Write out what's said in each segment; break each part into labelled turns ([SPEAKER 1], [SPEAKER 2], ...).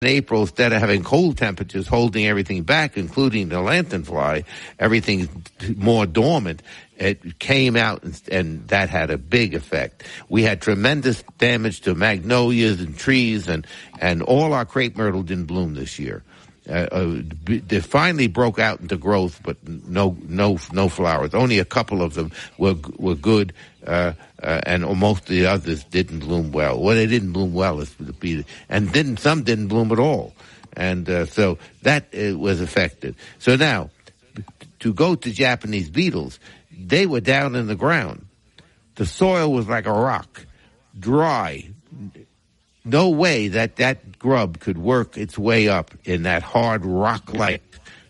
[SPEAKER 1] In April, instead of having cold temperatures holding everything back, including the lanternfly, everything's more dormant. It came out, and that had a big effect. We had tremendous damage to magnolias and trees, and all our crepe myrtle didn't bloom this year. They finally broke out into growth, but no flowers. Only a couple of them were good, and most of the others didn't bloom well. Well, they didn't bloom well, and some didn't bloom at all, and so that was affected. So now, to go to Japanese beetles, they were down in the ground. The soil was like a rock, dry. No way that grub could work its way up in that hard rock-like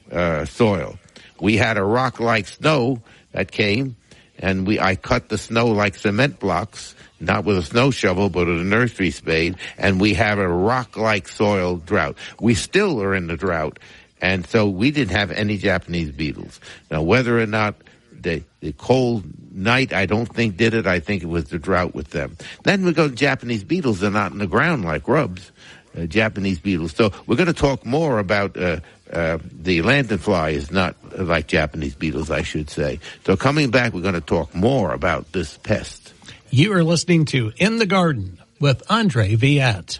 [SPEAKER 1] soil. We had a rock-like snow that came, and I cut the snow like cement blocks, not with a snow shovel, but with a nursery spade, and we have a rock-like soil drought. We still are in the drought, and so we didn't have any Japanese beetles. Now, whether or not the cold night, I don't think did it. I think it was the drought with them. Then we go to Japanese beetles. They're not in the ground like grubs. Japanese beetles. So we're going to talk more about the lanternfly is not like Japanese beetles, I should say. So coming back, we're going to talk more about this pest.
[SPEAKER 2] You are listening to In the Garden with Andre Viette.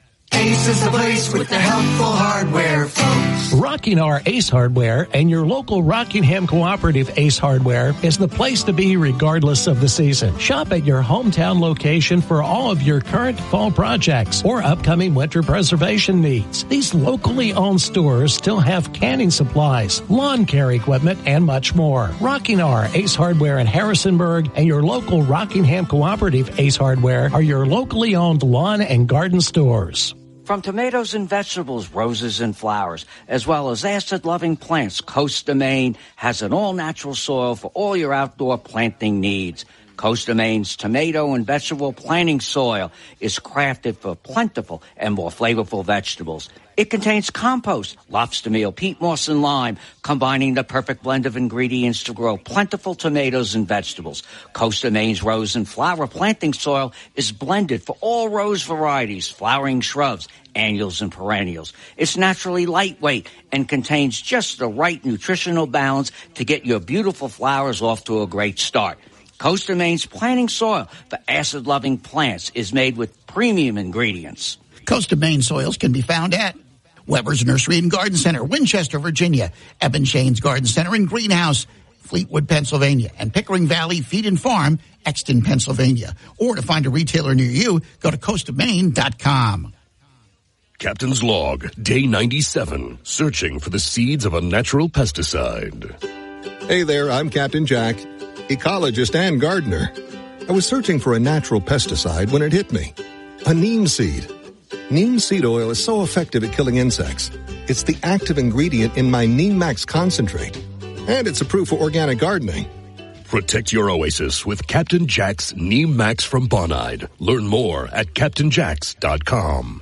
[SPEAKER 3] Ace is the place with the helpful hardware, folks.
[SPEAKER 2] Rockingham Ace Hardware and your local Rockingham Cooperative Ace Hardware is the place to be regardless of the season. Shop at your hometown location for all of your current fall projects or upcoming winter preservation needs. These locally owned stores still have canning supplies, lawn care equipment, and much more. Rockingham Ace Hardware in Harrisonburg and your local Rockingham Cooperative Ace Hardware are your locally owned lawn and garden stores.
[SPEAKER 4] From tomatoes and vegetables, roses and flowers, as well as acid-loving plants, Costa Maine has an all-natural soil for all your outdoor planting needs. Costa Maine's tomato and vegetable planting soil is crafted for plentiful and more flavorful vegetables. It contains compost, lobster meal, peat moss, and lime, combining the perfect blend of ingredients to grow plentiful tomatoes and vegetables. Costa Maine's rose and flower planting soil is blended for all rose varieties, flowering shrubs, annuals, and perennials. It's naturally lightweight and contains just the right nutritional balance to get your beautiful flowers off to a great start. Costa Maine's planting soil for acid-loving plants is made with premium ingredients.
[SPEAKER 5] Costa Maine soils can be found at Weber's Nursery and Garden Center, Winchester, Virginia, Eben Shane's Garden Center and Greenhouse, Fleetwood, Pennsylvania, and Pickering Valley Feed and Farm, Exton, Pennsylvania. Or to find a retailer near you, go to CostaMaine.com.
[SPEAKER 6] Captain's Log, Day 97, searching for the seeds of a natural pesticide.
[SPEAKER 7] Hey there, I'm Captain Jack, ecologist and gardener. I was searching for a natural pesticide when it hit me. A neem seed. Neem seed oil is so effective at killing insects. It's the active ingredient in my Neem Max concentrate. And it's approved for organic gardening.
[SPEAKER 6] Protect your oasis with Captain Jack's Neem Max from Bonide. Learn more at CaptainJacks.com.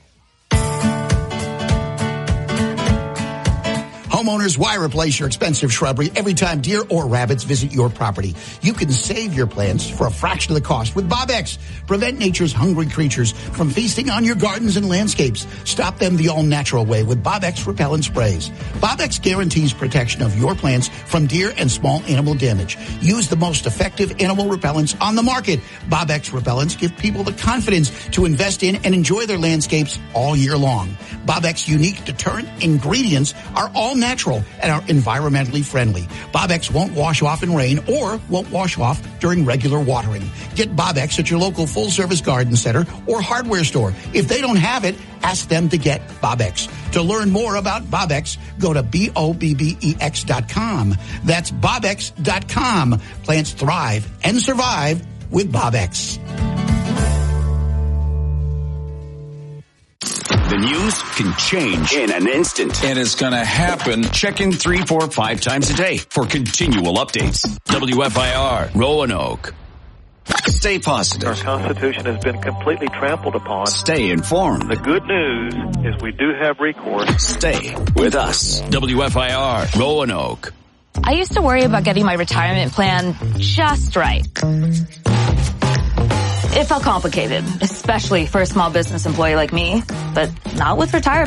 [SPEAKER 5] Homeowners, why replace your expensive shrubbery every time deer or rabbits visit your property? You can save your plants for a fraction of the cost with Bob-X. Prevent nature's hungry creatures from feasting on your gardens and landscapes. Stop them the all-natural way with Bob-X repellent sprays. Bob-X guarantees protection of your plants from deer and small animal damage. Use the most effective animal repellents on the market. Bob-X repellents give people the confidence to invest in and enjoy their landscapes all year long. Bob-X unique deterrent ingredients are all natural and are environmentally friendly. Bob-X won't wash off in rain or won't wash off during regular watering. Get Bob-X at your local full-service garden center or hardware store. If they don't have it, ask them to get Bob-X. To learn more about Bob-X, go to BOBBEX.com. That's BobX.com. Plants thrive and survive with Bob-X.
[SPEAKER 8] The news can change in an instant. And it's going to happen. Check in 3, 4, 5 times a day for continual updates. WFIR, Roanoke. Stay positive.
[SPEAKER 9] Our Constitution has been completely trampled upon.
[SPEAKER 8] Stay informed.
[SPEAKER 9] The good news is we do have recourse.
[SPEAKER 8] Stay with us. WFIR, Roanoke.
[SPEAKER 10] I used to worry about getting my retirement plan just right. It felt complicated, especially for a small business employee like me, but not with retirement